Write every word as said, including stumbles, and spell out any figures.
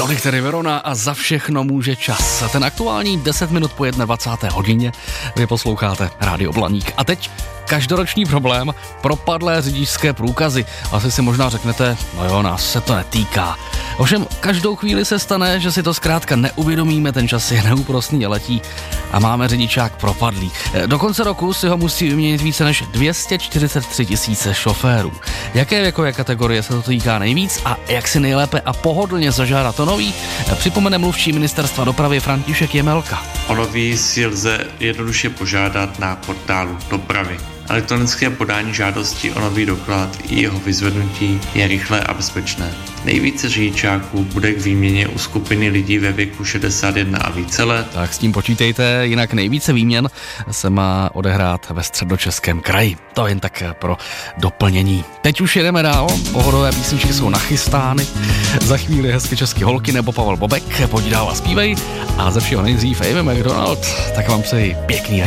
Tolik tedy Verona a Za všechno může čas. Ten aktuální deset minut po dvacáté jedné hodině. Vy posloucháte Rádio Blaník. A teď každoroční problém, propadlé řidičské průkazy. Asi si možná řeknete, no jo, nás se to netýká. Ovšem, každou chvíli se stane, že si to zkrátka neuvědomíme, ten čas je neúprosný, letí a máme řidičák propadlý. Do konce roku si ho musí vyměnit více než dvě stě čtyřicet tři tisíce šoférů. Jaké věkové kategorie se to týká nejvíc a jak si nejlépe a pohodlně zažádat o nový, připomene mluvčí ministerstva dopravy František Jemelka. O nový si lze jednoduše požádat na portálu dopravy. Elektronické podání žádosti o nový doklad i jeho vyzvednutí je rychlé a bezpečné. Nejvíce řidičáků bude k výměně u skupiny lidí ve věku šedesát jedna a více let. Tak s tím počítejte, jinak nejvíce výměn se má odehrát ve Středočeském kraji. To jen tak pro doplnění. Teď už jedeme dál, pohodové písničky jsou nachystány. Za chvíli hezky český holky nebo Pavel Bobek, pojď dál a zpívej. A ze všeho nejdřív Amy McDonald, tak vám přeji pěkný